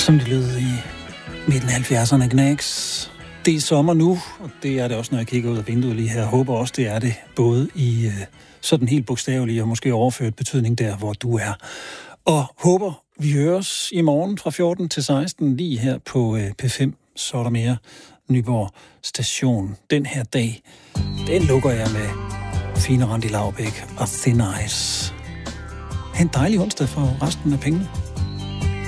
Som det lød i midten af 70'erne, Knacks. Det er sommer nu, og det er det også, når jeg kigger ud af vinduet lige her. Jeg håber også, det er det, både i sådan helt bogstavelige og måske overført betydning der, hvor du er. Og håber, vi høres i morgen fra 14 til 16 lige her på P5. Så er der mere Nyborg Station. Den her dag, den lukker jeg med fine Randi Laubæk og Thin Ice. Ha' en dejlig onsdag for resten af pengene.